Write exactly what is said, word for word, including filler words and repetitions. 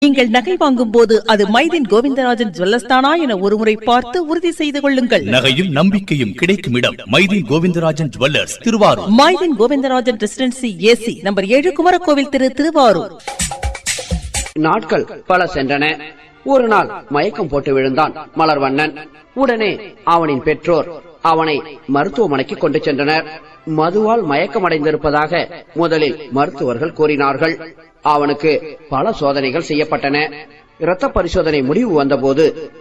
நீங்கள் நகை வாங்கும் போது அது மைதின் கோவிந்தராஜன் ஜுவல்லர்ஸ் தானா என ஒருமுறை பார்த்து உறுதி செய்து கொள்ளுங்கள். நகையும் நம்பிக்கையும் கிடைக்கும் இடம் Mydeen Govindarajan jewellers, Thiruvarur. Mydeen Govindarajan residency AC number ஏழு, குமரகோவில் திரு, திருவாரூர். நாட்கள் பல சென்றன. ஒரு நாள் மயக்கம் போட்டு விழுந்தான் மலர்வண்ணன். உடனே அவனின் பெற்றோர் அவனை மருத்துவமனைக்கு கொண்டு சென்றனர். மதுவால் மயக்கமடைந்திருப்பதாக முதலில் மருத்துவர்கள் கூறினார்கள். அவனுக்கு பல சோதனைகள் செய்யப்பட்டன. இரத்த பரிசோதனை முடிவு வந்தபோது